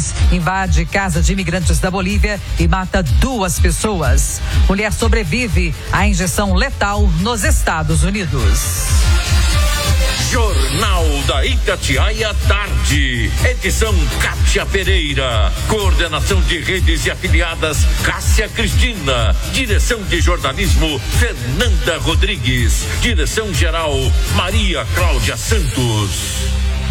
Reis invade casa de imigrantes da Bolívia e mata 2 pessoas. Mulher sobrevive à injeção letal nos Estados Unidos. Jornal da Itatiaia Tarde. Edição Kátia Pereira. Coordenação de redes e afiliadas Cássia Cristina. Direção de jornalismo Fernanda Rodrigues. Direção geral Maria Cláudia Santos.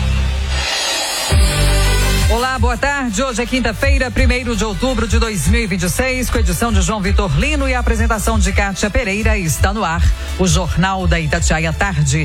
Olá, boa tarde. Hoje é quinta-feira, 1º de outubro de 2026, com edição de João Vitor Lino e a apresentação de Kátia Pereira. Está no ar o Jornal da Itatiaia Tarde,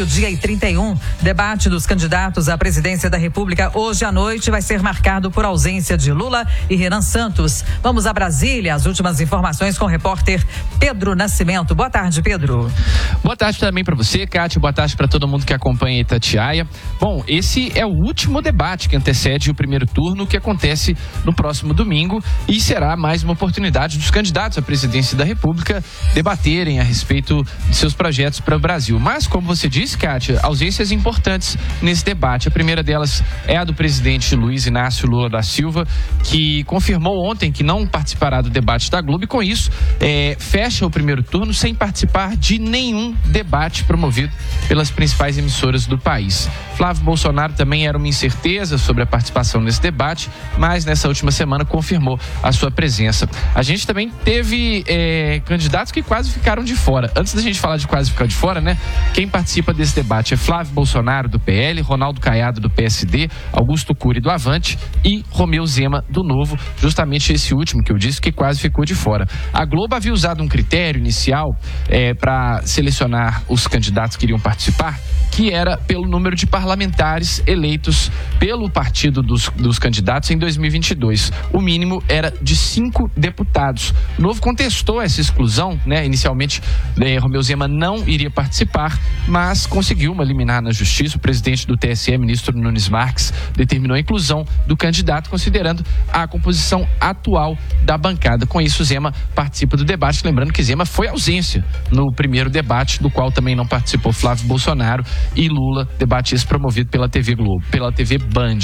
12h31. Debate dos candidatos à presidência da República hoje à noite vai ser marcado por ausência de Lula e Renan Santos. Vamos a Brasília, as últimas informações com o repórter Pedro Nascimento. Boa tarde, Pedro. Boa tarde também para você, Kátia. Boa tarde para todo mundo que acompanha a Itatiaia. Bom, esse é o último debate que antecede o primeiro turno, que acontece no próximo domingo, e será mais uma oportunidade dos candidatos à presidência da República debaterem a respeito de seus projetos para o Brasil. Mas, como você disse, Kátia, ausências importantes nesse debate. A primeira delas é a do presidente Luiz Inácio Lula da Silva, que confirmou ontem que não participará do debate da Globo e, com isso, fecha o primeiro turno sem participar de nenhum debate promovido pelas principais emissoras do país. Flávio Bolsonaro também era uma incerteza sobre a participação nesse debate, mas nessa última semana confirmou a sua presença. A gente também teve candidatos que quase ficaram de fora. Antes da gente falar de quase ficar de fora, né? Quem participa desse debate é Flávio Bolsonaro, do PL, Ronaldo Caiado, do PSD, Augusto Cury, do Avante, e Romeu Zema, do Novo, justamente esse último que eu disse que quase ficou de fora. A Globo havia usado um critério inicial para selecionar os candidatos que iriam participar, que era pelo número de parlamentares eleitos pelo partido dos candidatos em 2022. O mínimo era de 5 deputados. O Novo contestou essa exclusão, né? Inicialmente, Romeu Zema não iria participar, mas conseguiu uma liminar na justiça. O presidente do TSE, ministro Nunes Marques, determinou a inclusão do candidato, considerando a composição atual da bancada. Com isso, Zema participa do debate. Lembrando que Zema foi ausência no primeiro debate, do qual também não participou Flávio Bolsonaro e Lula, debate esse promovido pela TV Globo, pela TV Band.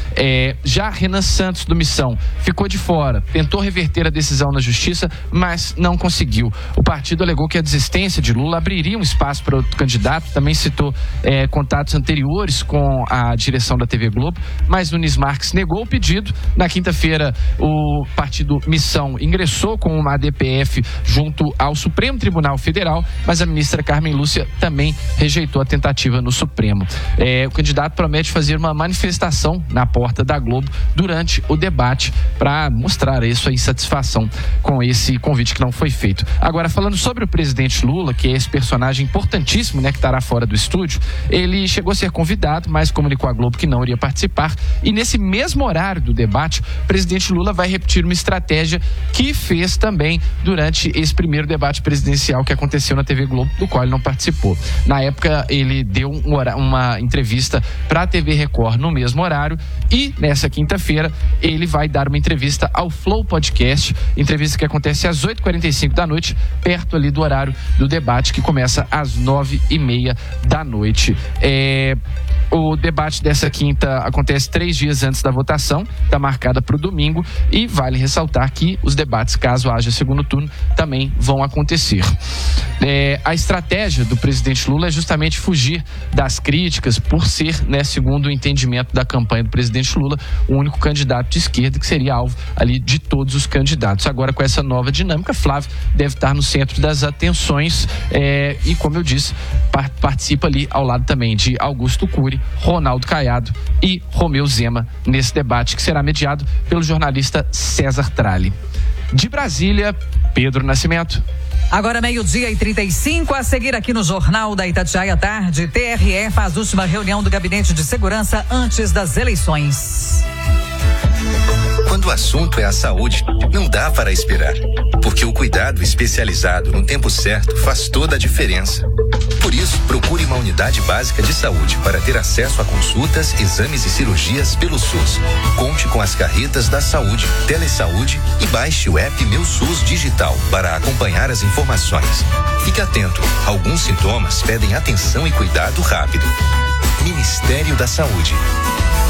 Já Renan Santos, do Missão, ficou de fora, tentou reverter a decisão na justiça, mas não conseguiu. O partido alegou que a desistência de Lula abriria um espaço para outro candidato, também citou contatos anteriores com a direção da TV Globo, mas Nunes Marques negou o pedido. Na quinta-feira, o partido Missão ingressou com uma ADPF junto ao Supremo Tribunal Federal, mas a ministra Carmen Lúcia também rejeitou a tentativa no Supremo. O candidato promete fazer uma manifestação na porta da Globo durante o debate para mostrar aí sua insatisfação com esse convite que não foi feito. Agora, falando sobre o presidente Lula, que é esse personagem importantíssimo, né, que estará fora do estúdio, ele chegou a ser convidado, mas comunicou à Globo que não iria participar, e nesse mesmo horário do debate, o presidente Lula vai repetir uma estratégia que fez também durante esse primeiro debate presidencial que aconteceu na TV Globo, do qual ele não participou. Na época, ele deu uma entrevista para a TV Record no mesmo horário, e nessa quinta-feira ele vai dar uma entrevista ao Flow Podcast, entrevista que acontece às 8h45 da noite, perto ali do horário do debate, que começa às 9h30 da noite. O debate dessa quinta acontece 3 dias antes da votação, está marcada para o domingo, e vale ressaltar que os debates, caso haja segundo turno, também vão acontecer. A estratégia do presidente Lula é justamente fugir das críticas por ser, né, segundo o entendimento da campanha do presidente Lula, o único candidato de esquerda que seria alvo ali de todos os candidatos. Agora, com essa nova dinâmica, Flávio deve estar no centro das atenções e, como eu disse, participa ali ao lado também de Augusto Cury, Ronaldo Caiado e Romeu Zema nesse debate, que será mediado pelo jornalista César Tralli. De Brasília, Pedro Nascimento. Agora 12h35, a seguir aqui no Jornal da Itatiaia Tarde, TRE faz última reunião do Gabinete de Segurança antes das eleições. Quando o assunto é a saúde, não dá para esperar, porque o cuidado especializado no tempo certo faz toda a diferença. Por isso, procure uma unidade básica de saúde para ter acesso a consultas, exames e cirurgias pelo SUS. Conte com as carretas da saúde, Telesaúde e baixe o app Meu SUS Digital para acompanhar as informações. Fique atento, alguns sintomas pedem atenção e cuidado rápido. Ministério da Saúde.